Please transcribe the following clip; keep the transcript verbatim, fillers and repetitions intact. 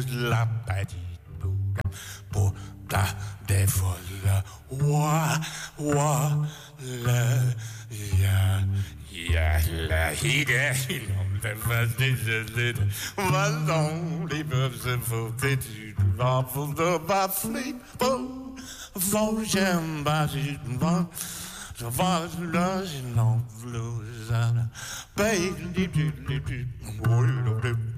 la petite pour ta dévoile. Wa, wa, le, ya, ya, la, hide, il en dépasse des va dans les peuples se foutent du va pour de bas flip, pour, faut j'aime pas du vent. So far as love, she don't lose. Baby,